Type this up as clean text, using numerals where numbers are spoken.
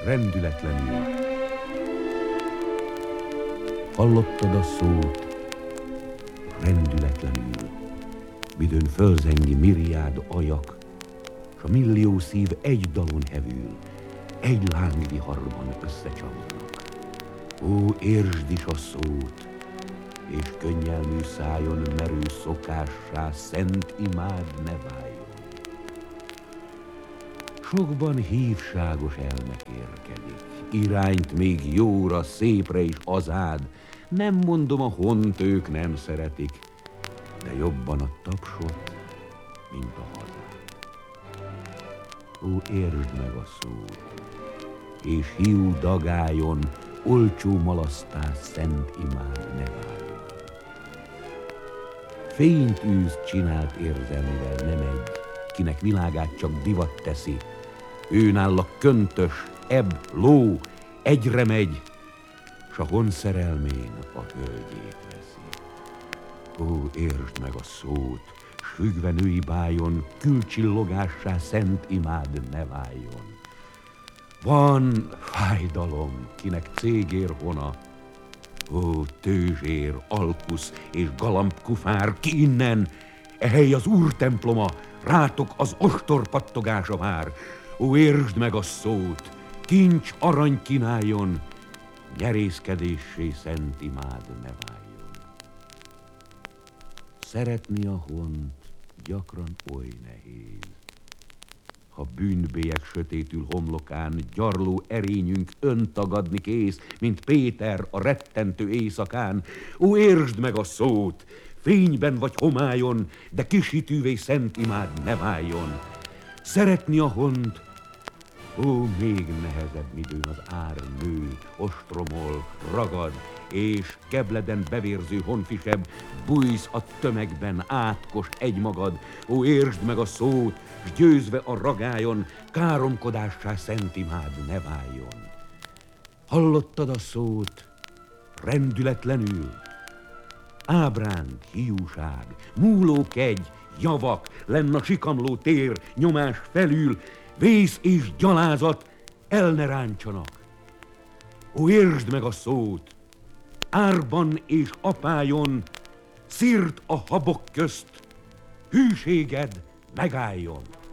rendületlenül. Hallottad a szót, rendületlenül, midőn fölzengi miriád ajak, s a millió szív egy dalon hevül, egy lángviharban összecsapnak. Ó, értsd is a szót, és könnyelmű szájon merő szokássá szent imád ne váljon. Sokban hívságos elme érkedik, irányt még jóra, szépre is azád. Nem mondom, a hont ők nem szeretik, de jobban a tapsot, mint a hazád. Ó, értsd meg a szót, és hiú dagáljon, olcsó malasztás szent imád ne váljon. Fényt űz csinált érzelmivel nem egy, kinek világát csak divat teszi. Őnáll köntös, ebb, ló, egyre megy, s a hon szerelmén a hölgyét veszi. Ó, értsd meg a szót, s függve női bájon, külcsillogássá szent imád ne váljon. Van fájdalom, kinek cégér hona, ó, tőzsér, alkusz és galambkufár, ki innen, ehely az Úr temploma, rátok az ostor pattogása vár. Ó, értsd meg a szót, kincs arany kínáljon, nyerészkedéssé szent imád ne váljon. Szeretni a hont gyakran oly nehéz, ha bűnbélyek sötétül homlokán gyarló erényünk öntagadni kész, mint Péter a rettentő éjszakán. Ó, értsd meg a szót, fényben vagy homályon, de kisítővé szent imád ne váljon. Szeretni a hont, ó, még nehezebb, midőn az ár nő, ostromol, ragad, és kebleden bevérző honfisebb, bújsz a tömegben, átkos egymagad. Ó, értsd meg a szót, s győzve a ragájon, káromkodássá szent imád ne váljon. Hallottad a szót, rendületlenül? Ábránd, hiúság, múló kegy, javak, lenn a sikamló tér, nyomás felül, vész és gyalázat el ne ráncsanak. Ó, értsd meg a szót, árban és apájon, szird a habok közt, hűséged megálljon.